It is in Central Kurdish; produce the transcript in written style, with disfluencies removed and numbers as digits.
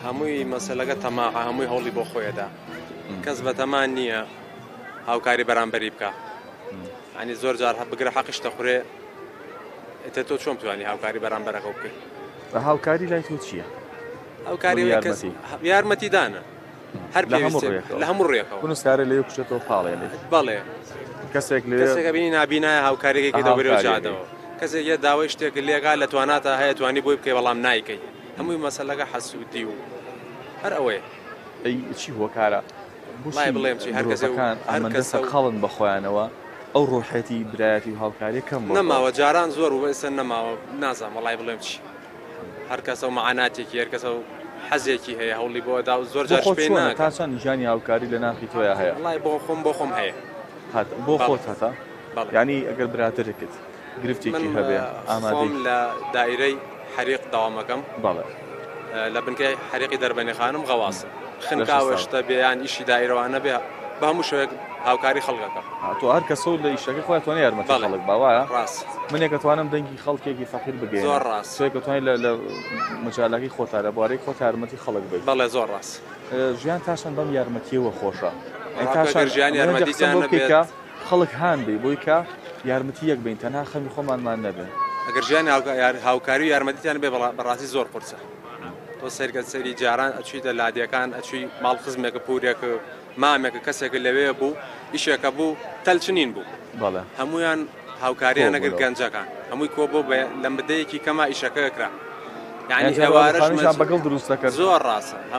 هەمووی مەسەلەکە تەماعە، هەمووی هەوڵی بۆ خۆیەدا، کەس بە تەمان نییە هاوکاری بەرامبەری بکە. ینی زۆر جار بگرە حەقیش دەخورێ، ئێتر تۆ چۆن توانی هاوکاری بەرامبەرەکە بکەیت؟ بە هاوکاری لای تۆ چییە؟ هاوکاری یارمەتیدانە، هەر پێویستە لە هەموو ڕێکەوە. نووسکارە لێ کوشێتەوە پاڵێنێ بەڵێ کەسێکە بینی نابینایە هاوکارێکی دەبرێت جادەوە، کەسێک داوای شتێک لێگا لە تواناتە هەیە توانی بۆی بکەی بەڵام نایکەی، هەمووی مەسەلەکە حەسوودی و هەر ئەوەیە. چی هو کارە بڵێم چی هەرکەسە خەڵن بە خۆیانەوە ئەو ڕۆحەتی برایەتی و هاوکاری کەم نەماوە، جاران زۆر و ئێستا نەماوە، نازانم وەڵای بڵێم چی، هەر کەسە و مەعاناتێکی هەر کەسە و حەزێکی هەیە هەوڵی بۆدا و زۆر جار پێ ناکەم. تا چەند ژیانی هاوکاری لە ناخی تۆیە هەیە؟ وەڵای بۆ خۆم هەیە، بۆ خۆت هەتا؟ ینی ئەگەر براترێکت گرفتێکی هەبێ ئامادەم لە دایرەی حەریق داوامەکەم، بەڵێ لە بنکەی حەریقی دەربەنی خانم غەواسم، خنکاوەشتە بێ یان ئیشی دایرەوانە بێ، بە هەموو شوێک هاوکاری خەڵکەکە. تۆ هەر کەسە لە ئیشەکە خۆیان توانێت یارمەتی خەڵک باوایە؟ ڕاست. منێکە توانم دەنگی خەڵکێکی فەقیر بگەین. زۆر ڕاست. تۆیکە توانیت لە مەجاڵەکەی خۆتا لە بوارەی خۆت یارمەتی خەڵک بێت. بەڵێ زۆر ڕاست. ژیان تاشان بەم یارمەتیەوە خۆشە. تاشان ژیان یارمەتیجان نەبێت خەڵک هان بێ بۆی کە یارمەتی یەک بین تەنها خەمی خۆمانمان نەبێت. ئەگەر ژیانی هاوکاری و یارمەتیتان بێ بەڕاستی زۆر قورسە. تۆ سەری جاران ئەچوویتە لادیەکان، ئەچووی ماڵ خزمێکە پورێکە مامێکە کەسێکە لەوێ بوو ئیشێکە بوو تەلچنین بوو، بەڵێ هەمویان هاوکاریان نەگر گەنجەکان هەمووی کۆ بۆ لەم بدەیەکی کەما ئیشەکە کرا، یعنی ئێوارەش بەگەڵ دروست دەکرد. زۆر ڕاستە.